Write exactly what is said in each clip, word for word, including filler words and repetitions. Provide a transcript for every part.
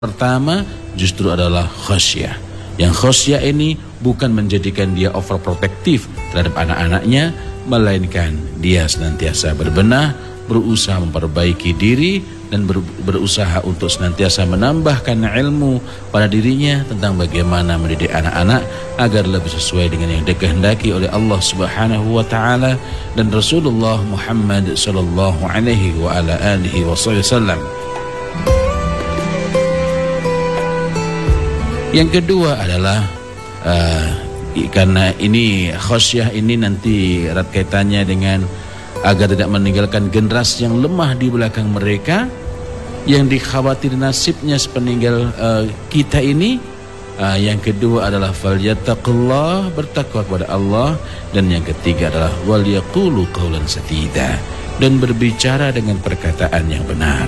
Pertama justru adalah khasyah. Yang khasyah ini bukan menjadikan dia overprotective terhadap anak-anaknya, melainkan dia senantiasa berbenah, berusaha memperbaiki diri dan ber, berusaha untuk senantiasa menambahkan ilmu pada dirinya tentang bagaimana mendidik anak-anak agar lebih sesuai dengan yang dikehendaki oleh Allah Subhanahu wa taala dan Rasulullah Muhammad sallallahu alaihi wa ala alihi wasallam. Yang kedua adalah uh, karena ini khasyah ini nanti erat kaitannya dengan agar tidak meninggalkan generasi yang lemah di belakang mereka, yang dikhawatir nasibnya sepeninggal uh, kita ini. Uh, yang kedua adalah falyattaqullah, bertakwa kepada Allah, dan yang ketiga adalah walyaqulu qaulan sadida, dan berbicara dengan perkataan yang benar.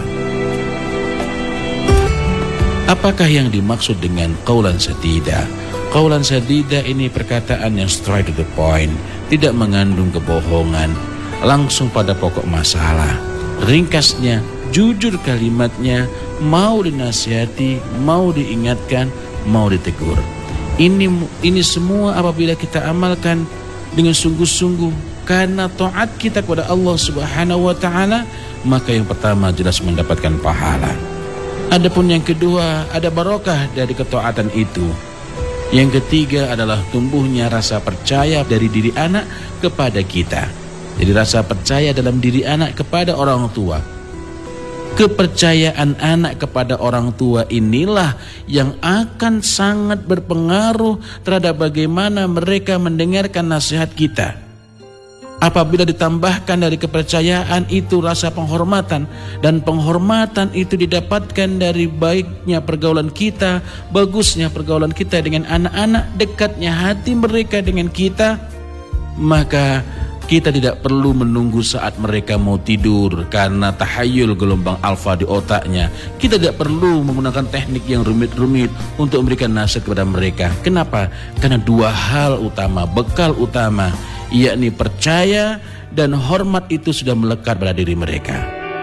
Apakah yang dimaksud dengan qaulan sadida? Qaulan sadida ini perkataan yang straight to the point, tidak mengandung kebohongan, langsung pada pokok masalah. Ringkasnya, jujur kalimatnya, mau dinasihati, mau diingatkan, mau ditegur. Ini ini semua apabila kita amalkan dengan sungguh-sungguh karena taat kita kepada Allah Subhanahu wa taala, maka yang pertama jelas mendapatkan pahala. Adapun yang kedua, ada barokah dari ketaatan itu. Yang ketiga adalah tumbuhnya rasa percaya dari diri anak kepada kita. Jadi rasa percaya dalam diri anak kepada orang tua. Kepercayaan anak kepada orang tua inilah yang akan sangat berpengaruh terhadap bagaimana mereka mendengarkan nasihat kita. Apabila ditambahkan dari kepercayaan itu rasa penghormatan, dan penghormatan itu didapatkan dari baiknya pergaulan kita, bagusnya pergaulan kita dengan anak-anak, dekatnya hati mereka dengan kita, maka kita tidak perlu menunggu saat mereka mau tidur karena tahayul gelombang alfa di otaknya. Kita tidak perlu menggunakan teknik yang rumit-rumit untuk memberikan nasihat kepada mereka. Kenapa? Karena dua hal utama, bekal utama, yakni percaya dan hormat itu sudah melekat pada diri mereka.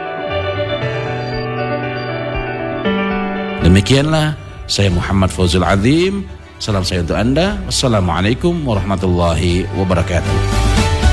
Demikianlah saya Muhammad Fauzul Adzim. Salam saya untuk Anda. Wassalamualaikum warahmatullahi wabarakatuh.